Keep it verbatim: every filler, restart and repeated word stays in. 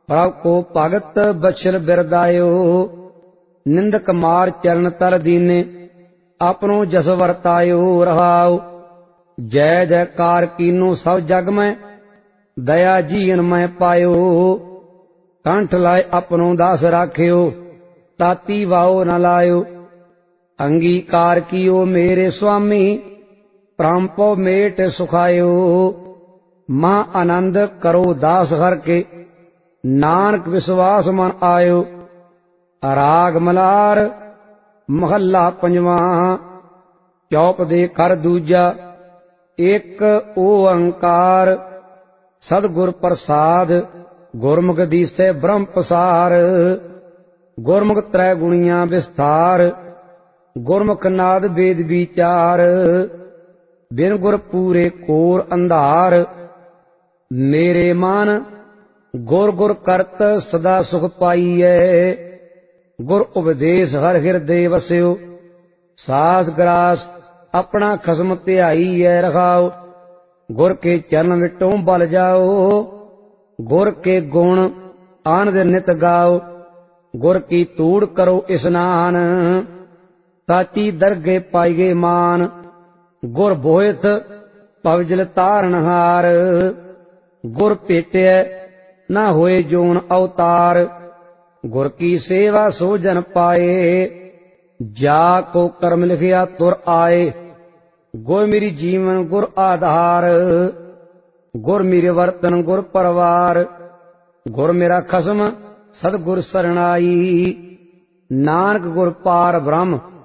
ਪ੍ਰਭ ਕੋ ਭਗਤ ਬਛਲ ਬਿਰਦਾਇਓ। ਨਿੰਦਕ ਮਾਰ ਚਰਨ ਤਲ ਦੀਨੇ ਆਪਣੋ ਜਸ ਵਰਤਾਇਓ। ਰਹਾਉ ਜੈ ਜੈਕਾਰ ਕੀਨੋ ਸਭ ਜਗ ਮੈਂ ਦਇਆ ਜੀਨ ਮੈਂ ਪਾਇਓ। ਕੰਠ ਲਾਏ ਆਪਣੋ ਦਾਸ ਰਾਖਿਓ ਤਾਤੀ ਵਾਓ ਨ ਲਾਇਓ। ਅੰਗੀਕਾਰ ਕੀਓ ਮੇਰੇ ਸੁਆਮੀ ਪ੍ਰਮ ਪਉ ਮੇਟ ਸੁਖਾਇਓ। ਮਹਾ ਆਨੰਦ ਕਰੋ ਦਾਸ ਹਰ ਕੇ ਨਾਨਕ ਵਿਸ਼ਵਾਸ ਮਨ ਆਇਓ। ਰਾਗ ਮਲਾਰ ਮਹੱਲਾ ਪੰਜਵਾਂ। ਚੌਪ ਦੇ ਕਰ ਦੂਜਾ ਇੱਕ ਓੰਕਾਰ ਸਤਿਗੁਰ ਪ੍ਰਸਾਦ ਗੁਰਮੁਖ ਦੀਸੈ ਬ੍ਰਹਮ ਪਸਾਰ। ਗੁਰਮੁਖ ਤ੍ਰੈ ਗੁਣੀਆਂ ਵਿਸਥਾਰ ਗੁਰਮੁਖ ਨਾਦ ਵੇਦ ਵਿਚਾਰ। ਬਿਨ ਗੁਰ ਪੂਰੇ ਕੋਰ ਅੰਧਾਰ ਮੇਰੇ ਮਨ ਗੁਰ ਗੁਰ ਕਰਤ ਸਦਾ ਸੁਖ ਪਾਈਐ। ਗੁਰ ਉਪਦੇਸ਼ ਹਰ ਹਿਰਦੇ ਵਸਿਓ ਸਾਸ ਗਰਾਸ ਆਪਣਾ ਖਸਮ ਧਿਆਈਐ। ਰਖਾਓ ਗੁਰ ਕੇ ਚਰਨ ਵਿਟੋਂ ਬਲ ਜਾਓ। ਗੁਰ ਕੇ ਗੁਣ ਆਨੰਦ ਨਿਤ ਗਾਓ। ਗੁਰ ਕੀ ਤੂੜ ਕਰੋ ਇਸਨਾਨ ਸਾਚੀ ਦਰਗੇ ਪਾਈਏ ਮਾਨ। ਗੁਰ ਬੋਹਿਤ ਭਵਜਲ ਤਾਰਨਹਾਰ ਗੁਰ ਭੇਟਿਐ ਨਾ ਹੋਏ ਜੋਨ ਅਵਤਾਰ। ਗੁਰ ਕੀ ਸੇਵਾ ਸੋ ਜਨ ਪਾਏ ਜਾ ਕੋ ਕਰਮ ਲਿਖਿਆ ਤੁਰ ਆਏ। ਗੁਰ ਮੇਰੀ ਜੀਵਨ ਗੁਰ ਆਧਾਰ ਗੁਰ ਮੇਰੇ ਵਰਤਨ ਗੁਰ ਪਰਵਾਰ। ਗੁਰ ਮੇਰਾ ਖਸਮ ਸਤਿਗੁਰ ਸਰਣਾਈ ਨਾਨਕ ਗੁਰ ਪਾਰ ਬ੍ਰਹਮ